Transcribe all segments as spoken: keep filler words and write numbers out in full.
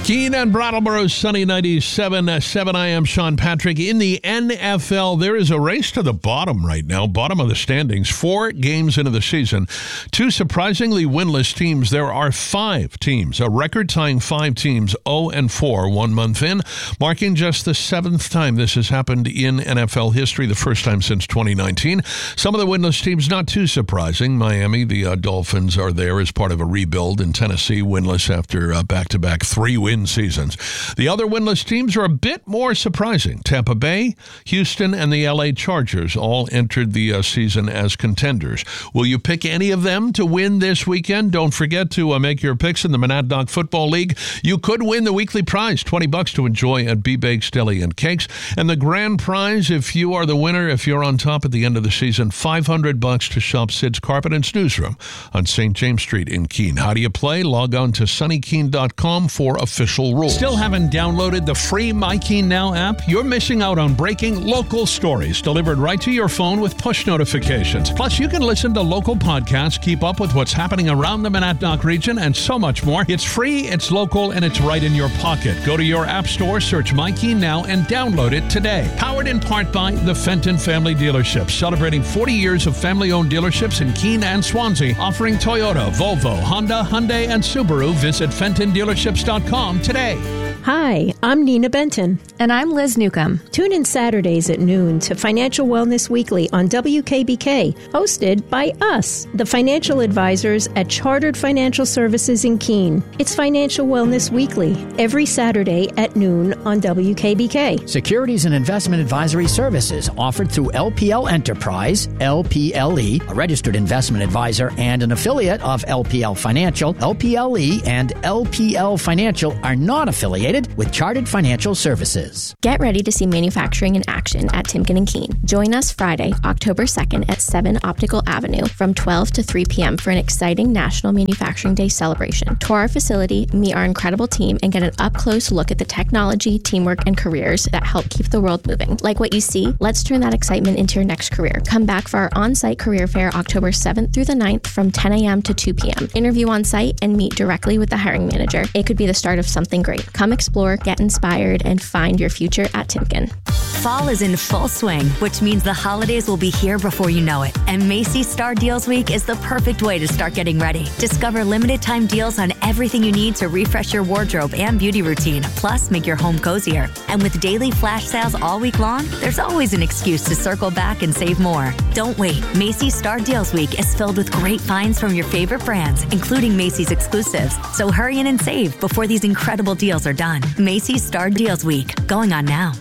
Keene and Brattleboro's sunny ninety-seven point seven. I am Sean Patrick. In the N F L, there is a race to the bottom right now, bottom of the standings. Four games into the season. Two surprisingly winless teams. There are five teams, a record-tying five teams, oh and four, one month in, marking just the seventh time this has happened in N F L history, the first time since twenty nineteen. Some of the winless teams, not too surprising. Miami, the uh, Dolphins, are there as part of a rebuild, and Tennessee winless after uh, back-to-back three wins. Seasons. The other winless teams are a bit more surprising. Tampa Bay, Houston, and the L A Chargers all entered the uh, season as contenders. Will you pick any of them to win this weekend? Don't forget to uh, make your picks in the Monadnock Football League. You could win the weekly prize, twenty bucks to enjoy at B-Bakes Deli and Cakes. And the grand prize, if you are the winner, if you're on top at the end of the season, five hundred bucks to shop Sid's Carpet and Snooze Room on Saint James Street in Keene. How do you play? Log on to sunny keene dot com for official rules. Still haven't downloaded the free MyKeene Now app? You're missing out on breaking local stories delivered right to your phone with push notifications. Plus, you can listen to local podcasts, keep up with what's happening around the Monadnock region, and so much more. It's free, it's local, and it's right in your pocket. Go to your app store, search MyKeene Now, and download it today. Powered in part by the Fenton Family Dealerships, celebrating forty years of family-owned dealerships in Keene and Swansea, offering Toyota, Volvo, Honda, Hyundai, and Subaru. Visit fenton dealerships dot com today. Hi, I'm Nina Benton. And I'm Liz Newcomb. Tune in Saturdays at noon to Financial Wellness Weekly on W K B K, hosted by us, the financial advisors at Chartered Financial Services in Keene. It's Financial Wellness Weekly, every Saturday at noon on W K B K. Securities and investment advisory services offered through L P L Enterprise, L P L E, a registered investment advisor and an affiliate of L P L Financial. L P L E and L P L Financial are not affiliated with Chartered Financial Services. Get ready to see manufacturing in action at Timken and Keene. Join us Friday, October second at seven Optical Avenue from twelve to three p.m. for an exciting National Manufacturing Day celebration. Tour our facility, meet our incredible team, and get an up-close look at the technology, teamwork, and careers that help keep the world moving. Like what you see? Let's turn that excitement into your next career. Come back for our on-site career fair October seventh through the ninth from ten a.m. to two p.m. Interview on site and meet directly with the hiring manager. It could be the start of something great. Come explore, get inspired, and find your future at Timken. Fall is in full swing, which means the holidays will be here before you know it. And Macy's Star Deals Week is the perfect way to start getting ready. Discover limited time deals on everything you need to refresh your wardrobe and beauty routine, plus make your home cozier. And with daily flash sales all week long, there's always an excuse to circle back and save more. Don't wait. Macy's Star Deals Week is filled with great finds from your favorite brands, including Macy's exclusives. So hurry in and save before these incredible deals are done. Macy's Star Deals Week, going on now.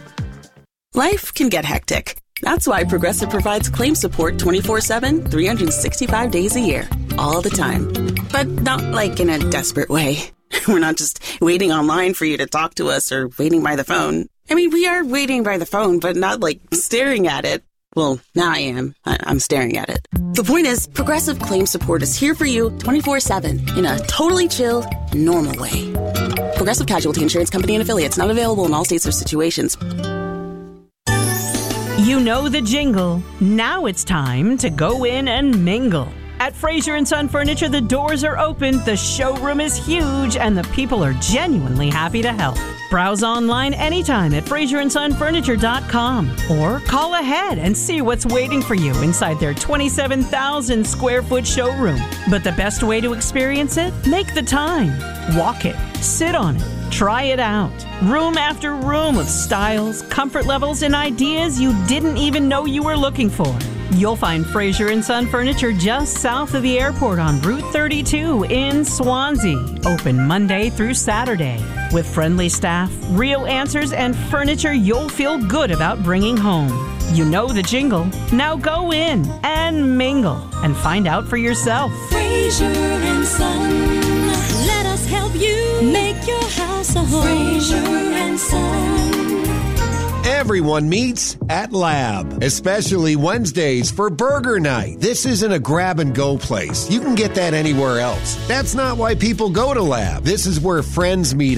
Life can get hectic. That's why Progressive provides claim support twenty-four seven, three hundred sixty-five days a year, all the time. But not like in a desperate way. We're not just waiting online for you to talk to us or waiting by the phone. I mean, we are waiting by the phone, but not like staring at it. Well, now I am. I- I'm staring at it. The point is, Progressive Claim Support is here for you twenty-four seven in a totally chill, normal way. Progressive Casualty Insurance Company and Affiliates, not available in all states or situations. You know the jingle. Now it's time to go in and mingle. At Fraser and Son Furniture, the doors are open, the showroom is huge, and the people are genuinely happy to help. Browse online anytime at fraser and son furniture dot com or call ahead and see what's waiting for you inside their twenty-seven thousand square foot showroom. But the best way to experience it? Make the time. Walk it. Sit on it. Try it out. Room after room of styles, comfort levels, and ideas you didn't even know you were looking for. You'll find Fraser and Son Furniture just south of the airport on Route thirty-two in Swansea. Open Monday through Saturday. With friendly staff, real answers, and furniture you'll feel good about bringing home. You know the jingle. Now go in and mingle and find out for yourself. Fraser and Son. Let us help you make your house a home. Fraser and Son. Everyone meets at Lab, especially Wednesdays for burger night. This isn't a grab-and-go place. You can get that anywhere else. That's not why people go to Lab. This is where friends meet up.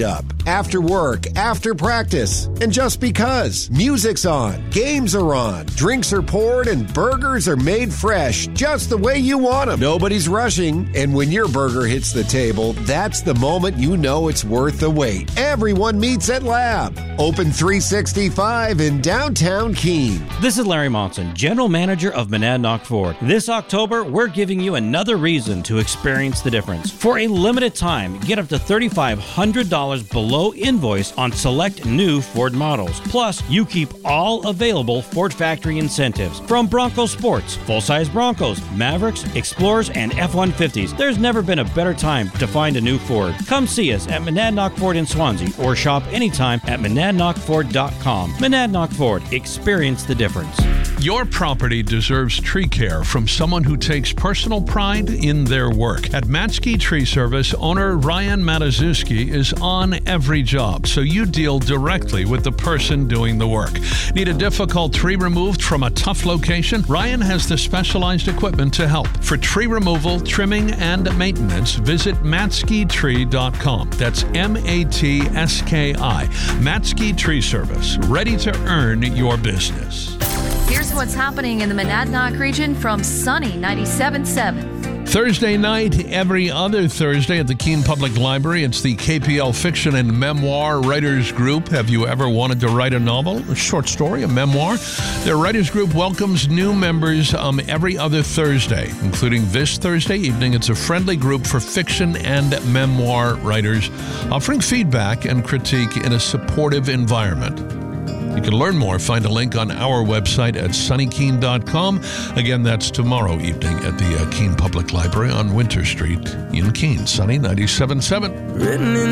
after work, after practice, and just because. Music's on, games are on, drinks are poured, and burgers are made fresh just the way you want them. Nobody's rushing, and when your burger hits the table, that's the moment you know it's worth the wait. Everyone meets at Lab. Open three sixty-five in downtown Keene. This is Larry Monson, General Manager of Monadnock Ford. This October, we're giving you another reason to experience the difference. For a limited time, get up to three thousand five hundred dollars below invoice on select new Ford models. Plus, you keep all available Ford factory incentives from Bronco Sports, full-size Broncos, Mavericks, Explorers, and F one fifties. There's never been a better time to find a new Ford. Come see us at Monadnock Ford in Swansea or shop anytime at monadnock ford dot com. Monadnock Ford. Experience the difference. Your property deserves tree care from someone who takes personal pride in their work. At Matsky Tree Service, owner Ryan Matazuski is on every job, so you deal directly with the person doing the work. Need a difficult tree removed from a tough location? Ryan has the specialized equipment to help. For tree removal, trimming, and maintenance, visit matsky tree dot com. That's M A T S K I. Matsky Tree Service, ready to earn your business. Here's what's happening in the Monadnock region from Sunny ninety-seven point seven. Thursday night, every other Thursday at the Keene Public Library, it's the K P L Fiction and Memoir Writers Group. Have you ever wanted to write a novel, a short story, a memoir? Their writers group welcomes new members um, every other Thursday, including this Thursday evening. It's a friendly group for fiction and memoir writers, offering feedback and critique in a supportive environment. You can learn more. Find a link on our website at sunny keene dot com. Again, that's tomorrow evening at the uh, Keene Public Library on Winter Street in Keene. Sunny ninety-seven point seven. Written in